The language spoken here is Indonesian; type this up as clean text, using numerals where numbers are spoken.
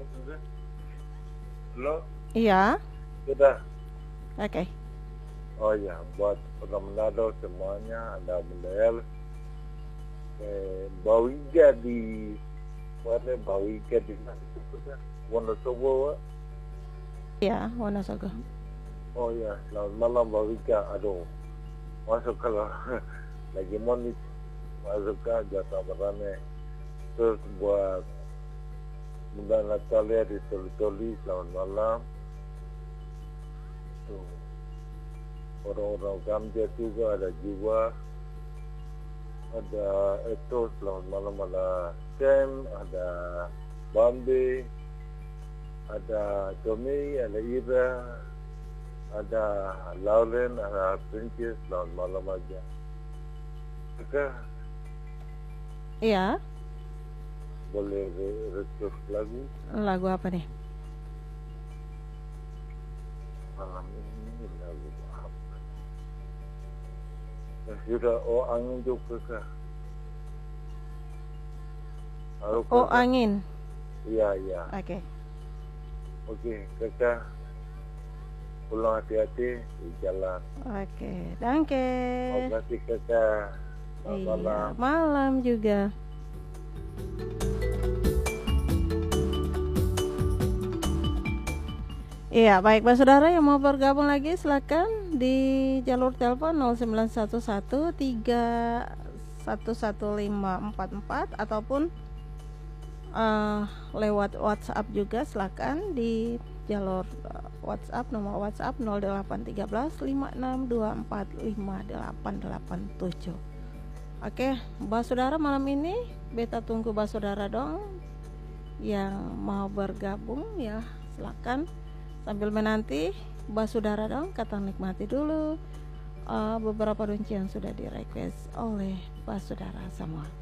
Halo, Iya, sudah. oke. Oh ya, buat Kota Manado semuanya ada Bendel. Bawiga di mana Bawiga di mana itu sudah Wonosobo. Wak. Iya, Wonosogo. Oh ya, selamat malam Bawiga. Aduh, masuk kalau lagi monis masuk aja kabarannya. Terus buat Bunda Natalia di Toli-Toli, selamat malam. Tuh, orang-orang Gambia juga ada Jiwa. Ada itu selamat malam, ada Sam, ada Bambi, ada Tommy, ada Ira, ada Lauren, ada Princess, selamat malam aja. Oke, Iya, boleh request lagu lagu apa nih? malam ini lagu apa? Sudah angin juga kah? Halo Oh, kakak. angin. Iya iya. Oke. Oke kakak, pulang hati-hati di jalan. Oke, danke. Terima kasih kakak. Selamat Iya, malam. malam juga. Iya, baik Pak Saudara yang mau bergabung lagi silakan di jalur telepon 0911 3111544 ataupun lewat WhatsApp juga silakan di jalur WhatsApp, nomor WhatsApp 0813 56245887. Oke, Mbak Saudara, malam ini beta tunggu Mbak Saudara dong yang mau bergabung ya, silakan sambil menanti Mbak Saudara dong, kata nikmati dulu beberapa kunci yang sudah di request oleh Mbak Saudara semua.